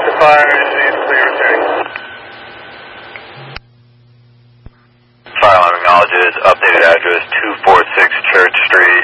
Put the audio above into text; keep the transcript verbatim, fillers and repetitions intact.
to fire engine, clear check. Fire alarm acknowledges updated address two forty-six Church Street.